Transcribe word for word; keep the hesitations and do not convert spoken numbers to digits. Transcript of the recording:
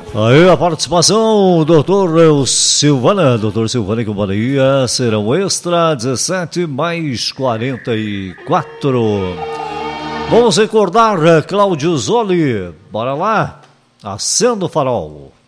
Aí a participação, doutor Silvana, doutor Silvana que Bahia, serão extra dezessete mais quarenta e quatro. Vamos recordar Cláudio Zoli, bora lá, acenda o farol.